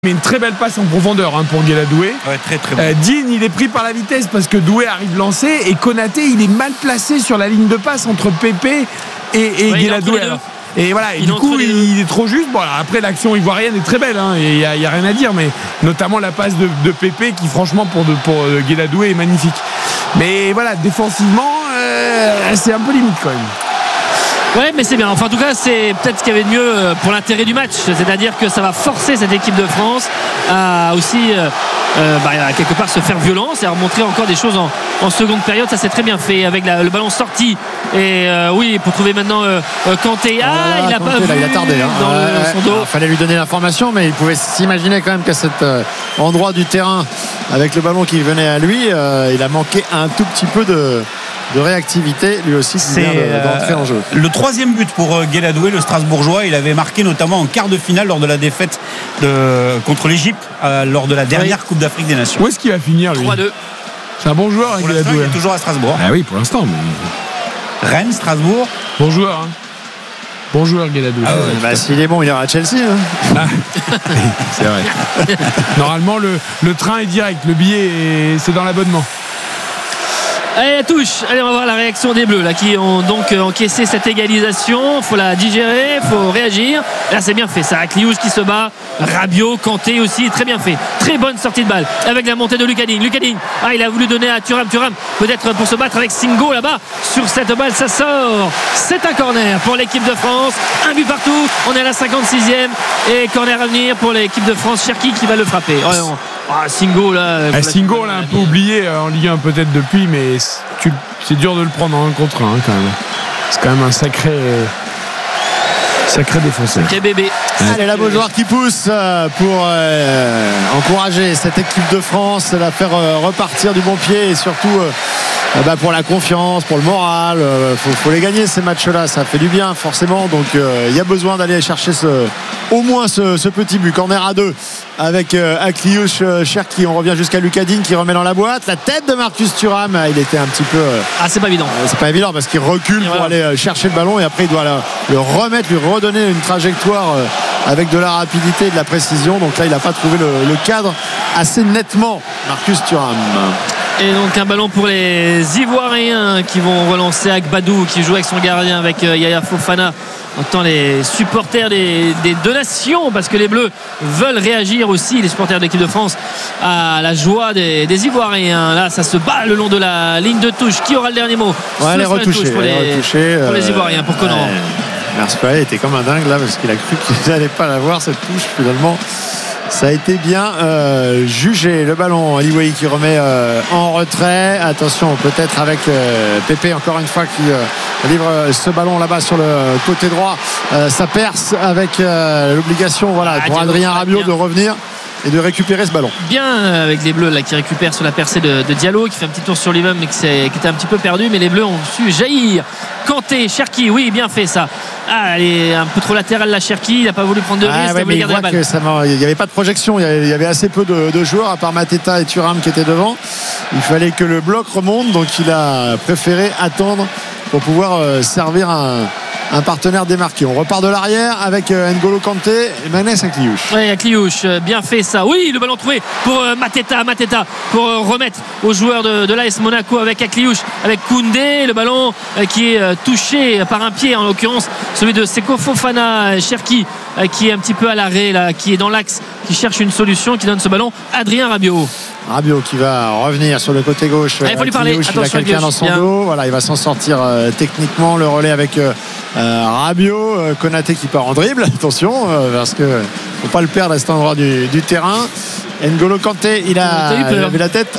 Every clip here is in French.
Mais une très belle passe en profondeur pour Guéladoué. Ouais, très très bon. Dean, il est pris par la vitesse parce que Doué arrive lancé et Konaté, il est mal placé sur la ligne de passe entre Pépé et Guéladoué. Et voilà, et du coup, il est trop juste. Bon, alors, après, l'action ivoirienne est très belle, et il n'y a rien à dire, mais notamment la passe de Pépé qui, franchement, pour Guéladoué est magnifique. Mais voilà, défensivement, c'est un peu limite quand même. Ouais, mais c'est bien. Enfin, en tout cas, c'est peut-être ce qu'il y avait de mieux pour l'intérêt du match. C'est-à-dire que ça va forcer cette équipe de France à aussi, à quelque part, se faire violence et à remontrer encore des choses en seconde période. Ça, c'est très bien fait avec le ballon sorti. Et oui, pour trouver maintenant Kanté. Il a tardé. Son dos. Il fallait lui donner l'information, mais il pouvait s'imaginer quand même qu'à cet endroit du terrain, avec le ballon qui venait à lui, il a manqué un tout petit peu de réactivité, lui aussi, qui vient d'entrer en jeu. Le troisième but pour Guéladoué, le Strasbourgeois. Il avait marqué notamment en quart de finale lors de la défaite contre l'Égypte lors de la dernière Coupe d'Afrique des Nations. Où est-ce qu'il va finir, lui ? 3-2. C'est un bon joueur, Guéladoué. Il est toujours à Strasbourg. Ah oui, pour l'instant. Mais... Rennes, Strasbourg. Bon joueur. Bon joueur, Guéladoué. S'il est bon, il ira à Chelsea. C'est vrai. Normalement, le train est direct. Le billet, c'est dans l'abonnement. Allez, la touche. Allez, on va voir la réaction des Bleus là, qui ont donc encaissé cette égalisation. Il faut la digérer, il faut réagir. Là, c'est bien fait. Ça, Akliouche qui se bat. Rabiot, Kanté aussi, très bien fait. Très bonne sortie de balle avec la montée de Lucas Digne. Il a voulu donner à Thuram, peut-être pour se battre avec Singo là-bas. Sur cette balle, ça sort. C'est un corner pour l'équipe de France. Un but partout. On est à la 56e. Et corner à venir pour l'équipe de France. Cherki qui va le frapper. Singo là. Singo, on l'a un peu oublié en Ligue 1 peut-être depuis, mais c'est dur de le prendre en 1 contre 1 quand même. C'est quand même un sacré défenseur. Sacré bébé. Allez, la Beaujoire qui pousse pour encourager cette équipe de France, la faire repartir du bon pied et surtout pour la confiance, pour le moral. Faut les gagner ces matchs-là, ça fait du bien forcément. Donc il y a besoin d'aller chercher au moins ce petit but. Corner à 2 avec Akliouche, Cherki. On revient jusqu'à Lucas Digne qui remet dans la boîte. La tête de Marcus Thuram, il était un petit peu. C'est pas évident. C'est pas évident parce qu'il recule pour aller chercher le ballon et après il doit le remettre, lui redonner une trajectoire avec de la rapidité et de la précision. Donc là, il n'a pas trouvé le cadre assez nettement, Marcus Thuram. Et donc un ballon pour les Ivoiriens qui vont relancer Agbadou qui joue avec son gardien, avec Yaya Fofana. On entend les supporters des deux nations parce que les Bleus veulent réagir aussi, les supporters de l'équipe de France, à la joie des Ivoiriens. Là, ça se bat le long de la ligne de touche. Qui aura le dernier mot? Elle est retouchée pour les Ivoiriens, pour Conan. Merspay était comme un dingue là parce qu'il a cru qu'il n'allait pas l'avoir cette touche. Finalement, ça a été bien jugé. Le ballon, Ali qui remet en retrait. Attention, peut-être avec Pépé encore une fois qui livre ce ballon là-bas sur le côté droit. Ça perce avec l'obligation pour Adrien Rabiot de revenir et de récupérer ce ballon. Bien avec les Bleus là, qui récupèrent sur la percée de Diallo, qui fait un petit tour sur lui-même mais qui était un petit peu perdu, mais les Bleus ont su jaillir. Kanté, Cherki, oui, bien fait ça. Elle est un peu trop latérale la Cherki, il n'a pas voulu prendre de risque, il voulait garder la balle. Il n'y avait pas de projection, il y avait assez peu de joueurs à part Mateta et Thuram qui étaient devant. Il fallait que le bloc remonte, donc il a préféré attendre pour pouvoir servir un partenaire démarqué. On repart de l'arrière avec N'Golo Kanté et Manès Akliouche. Oui, Akliouche, bien fait ça. Oui, le ballon trouvé pour Mateta pour remettre aux joueurs de l'AS Monaco avec Akliouche, avec Koundé. Le ballon qui est touché par un pied, en l'occurrence celui de Seko Fofana. Cherki qui est un petit peu à l'arrêt là, qui est dans l'axe, qui cherche une solution, qui donne ce ballon. Adrien Rabiot qui va revenir sur le côté gauche. Il faut lui parler. Il a quelqu'un dans son dos. Voilà, il va s'en sortir techniquement. Le relais avec Rabiot, Konaté qui part en dribble. Attention, parce que faut pas le perdre à cet endroit du terrain. N'Golo Kanté, il avait la tête.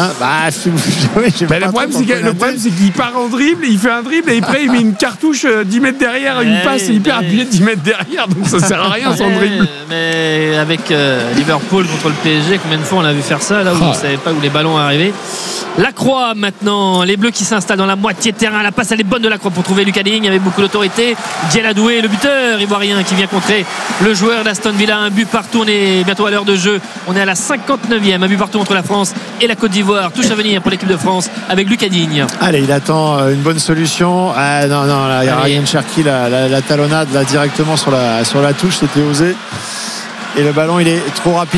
Le problème c'est qu'il part en dribble, il fait un dribble et après il met une cartouche 10 mètres derrière, une passe hyper appuyée 10 mètres derrière, donc ça sert à rien son dribble. Mais avec Liverpool contre le PSG, combien de fois on a vu faire ça là où on ne savait pas où les ballons arrivaient. La Croix maintenant, les Bleus qui s'installent dans la moitié de terrain. La passe elle est bonne de la Croix pour trouver Lucas Digne avec beaucoup d'autorité. Guéladoué, le buteur ivoirien qui vient contrer le joueur d'Aston Villa. Un but partout, on est bientôt à l'heure de jeu. On est à la 59e, un but partout entre la France et la Côte d'Ivoire. Touche à venir pour l'équipe de France avec Lucas Digne. Allez, il attend une bonne solution. Non, il y a Ryan Cherki, la talonnade là directement sur la touche, c'était osé. et le ballon il est trop rapide